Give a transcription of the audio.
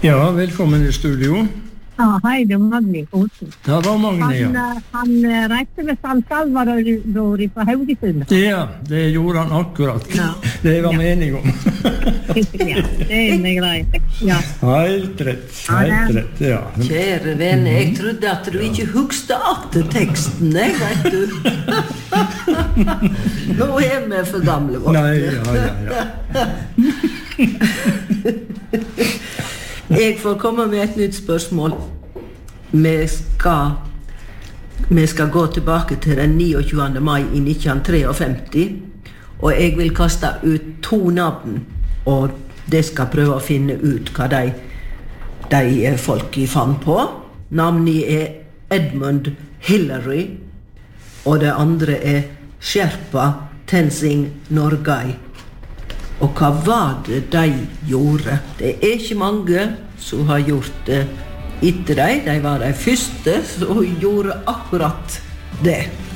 Ja, velkommen I studio. Ja, hej, det var Magni Olsen. Ja, det var Magni, ja. Han reiste med San Salvador fra Haugesund. Ja, det gjorde han akkurat. Ja. Det var meningen om. Ja, det en grei. Ja. Helt rett, ja. Kjære venn, jeg trodde at du ikke hugste atter teksten, vet du. Nå vi for gamle vårt. Nei, ja. Jeg får komme med et nytt spørsmål. Vi skal gå tilbake til den 29. mai I 1953, og jeg vil kaste ut 2 navn, og de skal prøve å finne ut hva de folk fant på. Navnet Edmund Hillary, og det andre Sherpa Tenzing Norgay. Og hva var det de gjorde? Det ikke mange som har gjort det etter dem. De var de første som gjorde akkurat det.